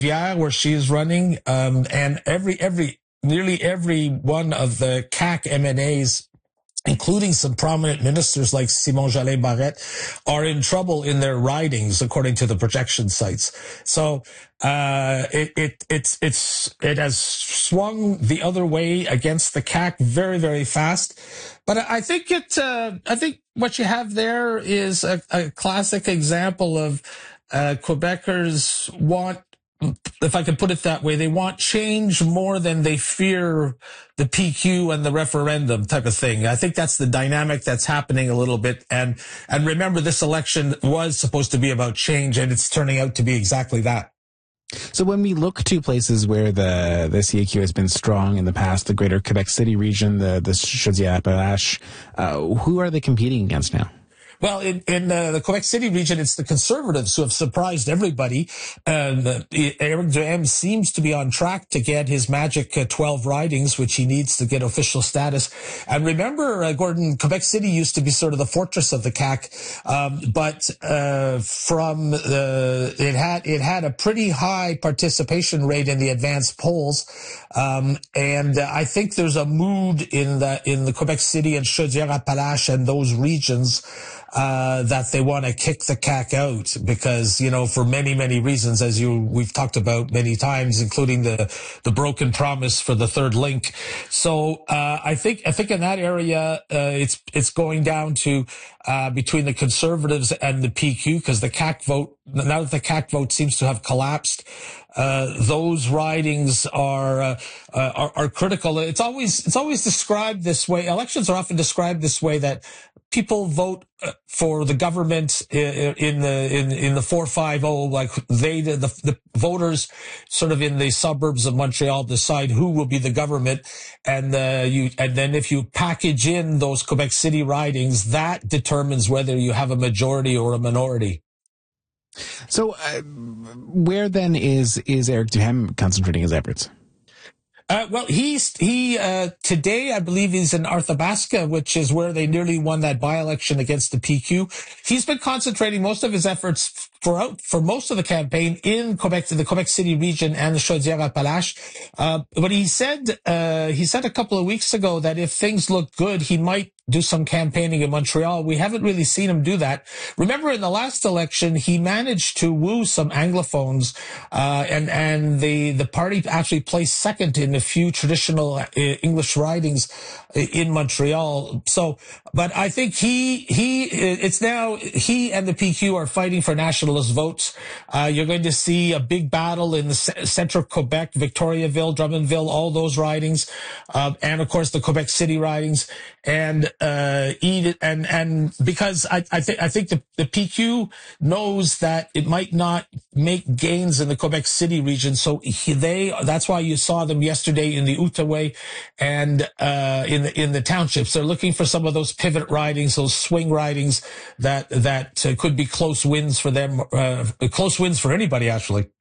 where she is running, and nearly every one of the CAQ MNAs, including some prominent ministers like Simon Jolin Barrette, are in trouble in their ridings, according to the projection sites. So, it has swung the other way against the CAQ very, very fast. But I think I think what you have there is a classic example of, Quebecers want, if I could put it that way, they want change more than they fear the PQ and the referendum type of thing. I think that's the dynamic that's happening a little bit. And remember, this election was supposed to be about change, and it's turning out to be exactly that. So when we look to places where the CAQ has been strong in the past, the Greater Quebec City region, the Chaudière-Appalaches, who are they competing against now? Well, in the Quebec City region, it's the Conservatives who have surprised everybody. Éric Duhaime seems to be on track to get his magic 12 ridings, which he needs to get official status. And remember, Gordon, Quebec City used to be sort of the fortress of the CAQ, but it had a pretty high participation rate in the advanced polls, and I think there's a mood in the Quebec City and Chaudière-Appalaches and those regions that they want to kick the CAQ out because, for many, many reasons, as we've talked about many times, including the broken promise for the third link. So, I think in that area, it's going down to, between the Conservatives and the PQ, because the CAQ vote, now that the CAQ vote seems to have collapsed, those ridings are critical. It's always described this way. Elections are often described this way, that people vote for the government in the 450, like the voters sort of in the suburbs of Montreal decide who will be the government, and then if you package in those Quebec City ridings, that determines whether you have a majority or a minority. So, where then is Éric Duhaime concentrating his efforts? Well, he today, I believe, he's in Arthabaska, which is where they nearly won that by-election against the PQ. He's been concentrating most of his efforts for most of the campaign in Quebec, the Quebec City region and the Chaudière-Appalaches. But he said a couple of weeks ago that if things look good, he might do some campaigning in Montreal. We haven't really seen him do that. Remember, in the last election, he managed to woo some Anglophones, and the party actually placed second in a few traditional English ridings in Montreal. So, but I think it's now he and the PQ are fighting for nationalist votes. You're going to see a big battle in the central Quebec, Victoriaville, Drummondville, all those ridings, and of course the Quebec City ridings. And because I think the PQ knows that it might not make gains in the Quebec City region, so that's why you saw them yesterday in the Outaouais and in the townships. They're looking for some of those pivot ridings, those swing ridings that could be close wins for them, close wins for anybody actually.